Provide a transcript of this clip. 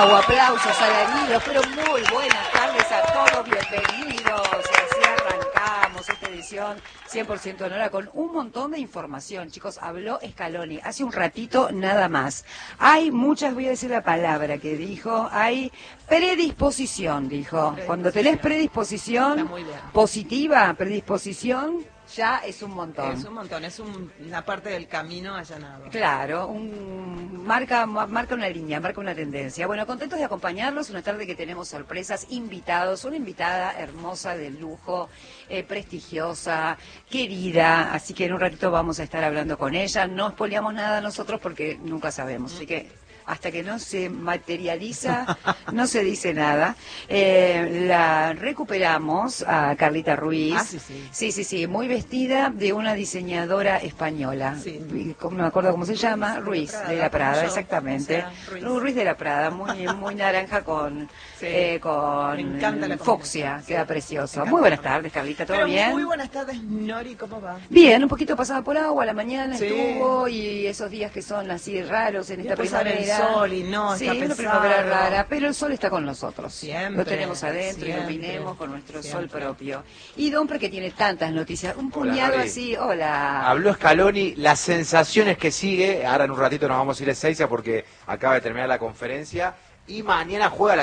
Mau, aplausos alaridos, pero muy buenas tardes a todos, bienvenidos. Así arrancamos esta edición 100% Sonora con un montón de información. Chicos, habló Scaloni hace un ratito nada más. Hay muchas, voy a decir la palabra que dijo, hay predisposición, dijo. Cuando tenés predisposición positiva, predisposición, ya es un montón. Es un montón, es una parte del camino allanado. Claro, marca una línea, marca una tendencia. Bueno, contentos de acompañarlos, una tarde que tenemos sorpresas, invitados, una invitada hermosa, de lujo, prestigiosa, querida, así que en un ratito vamos a estar hablando con ella. No spoileamos nada nosotros porque nunca sabemos, así que hasta que no se materializa, no se dice nada. La recuperamos a Carlita Ruiz. Ah, sí. Sí, muy vestida de una diseñadora española. Sí. No me acuerdo cómo se llama, Ruiz de la Prada, exactamente. Ruiz de la Prada, muy naranja con Me encanta la fucsia, queda precioso. Muy buenas tardes, Carlita, ¿todo bien? Muy buenas tardes, Nori, ¿cómo va? Bien, un poquito pasada por agua, la mañana Sí. estuvo, y esos días que son así raros en esta primavera. El sol y no, sí, está una pesado. primavera rara, pero el sol está con nosotros. Siempre, Lo tenemos adentro, siempre, iluminemos con nuestro sol siempre. propio. Y Domper, que tiene tantas noticias, un puñado Nori. así, hola. Habló Scaloni, las sensaciones que sigue, ahora en un ratito nos vamos a ir a Ezeiza porque acaba de terminar la conferencia, y mañana juega la